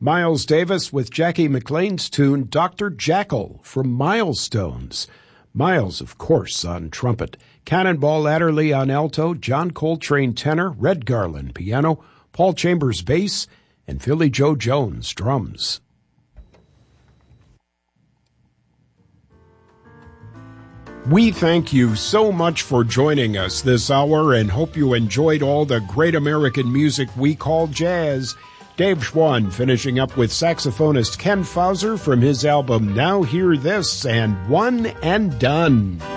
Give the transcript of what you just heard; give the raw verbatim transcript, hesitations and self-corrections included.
Miles Davis with Jackie McLean's tune Doctor Jackal from Milestones. Miles, of course, on trumpet, Cannonball Adderley on alto, John Coltrane tenor, Red Garland piano, Paul Chambers bass, and Philly Joe Jones drums. We thank you so much for joining us this hour and hope you enjoyed all the great American music we call jazz. Dave Schwann finishing up with saxophonist Ken Fauser from his album Now Hear This and One and Done.